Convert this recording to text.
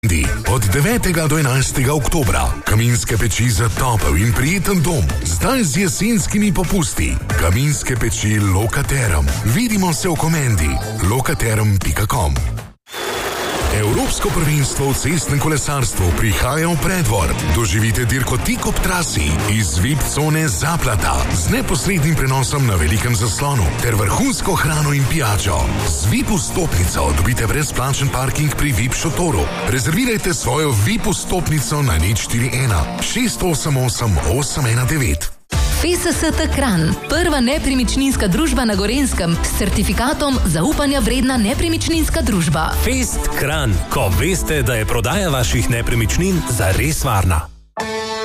Od 9. do 11. oktobra Kaminske peči za topel in prijeten dom, zdaj z jesenskimi popusti. Kaminske peči Lokateram. Vidimo se v Komendi. lokateram.com. Evropsko prvenstvo v cestnem kolesarstvu prihaja v Preddvor. Doživite dirko tik ob trasi iz VIP cone Zaplata z neposrednim prenosom na velikem zaslonu ter vrhunsko hrano in pijačo. Z VIP vstopnico dobite brezplačen parking pri VIP šotoru. Rezervirajte svojo VIP vstopnico na 041 688 819. FSST Kranj, prva nepremičninska družba na Gorenjskem s certifikatom zaupanja vredna nepremičninska družba. Fest Kranj, ko veste, da je prodaja vaših nepremičnin zares varna.